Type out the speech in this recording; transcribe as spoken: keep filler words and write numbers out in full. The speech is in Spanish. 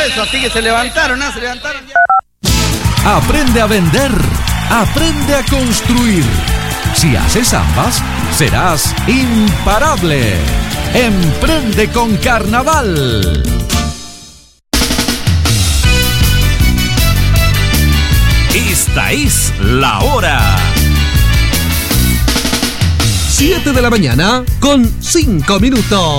eso, así que se levantaron, ¿ah? Se levantaron ya. Aprende a vender, aprende a construir. Si haces ambas, serás imparable. Emprende con Carnaval. Esta es la hora. siete de la mañana con cinco minutos.